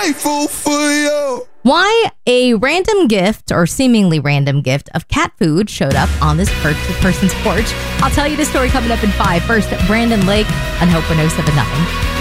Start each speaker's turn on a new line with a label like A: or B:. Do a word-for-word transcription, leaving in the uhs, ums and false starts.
A: grateful for you.
B: Why a random gift or seemingly random gift of cat food showed up on this per- person's porch. I'll tell you the story coming up in five. First, Brandon Lake on Hope one oh seven point nine.